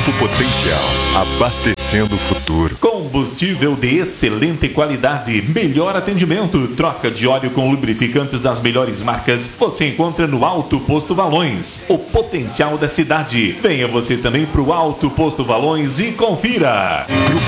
Grupo Potencial, abastecendo o futuro. Combustível de excelente qualidade, melhor atendimento, troca de óleo com lubrificantes das melhores marcas, você encontra no Alto Posto Valões, o potencial da cidade. Venha você também pro Alto Posto Valões e confira.